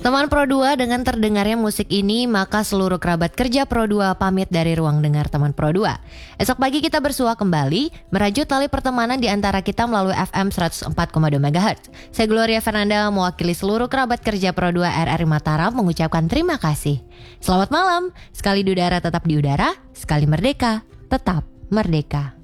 Teman Pro 2, dengan terdengarnya musik ini, maka seluruh kerabat kerja Pro 2 pamit dari ruang dengar teman Pro 2. Esok pagi kita bersua kembali, merajut tali pertemanan di antara kita melalui FM 104,2 MHz. Saya Gloria Fernanda mewakili seluruh kerabat kerja Pro 2 RRI Mataram mengucapkan terima kasih. Selamat malam, sekali di udara tetap di udara, sekali merdeka tetap merdeka.